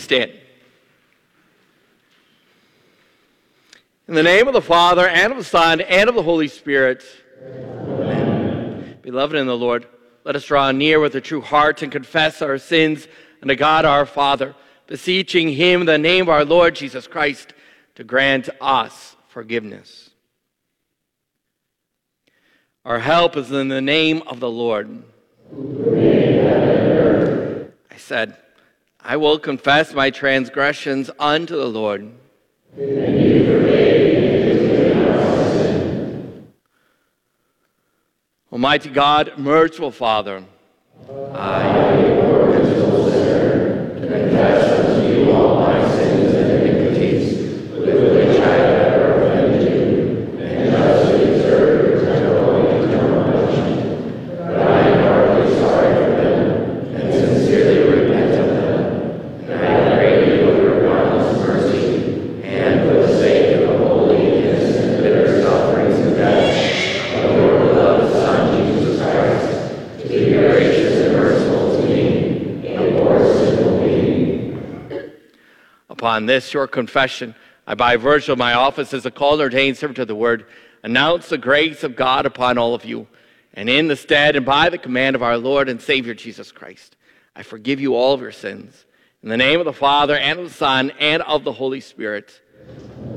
stand. In the name of the Father, and of the Son, and of the Holy Spirit. Amen. Beloved in the Lord, let us draw near with a true heart and confess our sins unto God our Father, beseeching him in the name of our Lord Jesus Christ to grant us forgiveness. Our help is in the name of the Lord. I said, I will confess my transgressions unto the Lord. Almighty God, merciful Father, I, your miserable sinner, confess unto you all my sins and iniquities, with which I have ever offended you, and justly deserve your terrible and eternal punishment. But I am heartily sorry for them, and sincerely repent of them, and I pray you of your boundless mercy, and for the sake of the holy, innocent, bitter sufferings and death of your beloved Son, Jesus Christ, to be gracious and merciful to me, a poor sinful being. Upon this your confession, I, by virtue of my office as a called and ordained servant of the word, announce the grace of God upon all of you, and in the stead and by the command of our Lord and Savior Jesus Christ, I forgive you all of your sins. In the name of the Father, and of the Son, and of the Holy Spirit.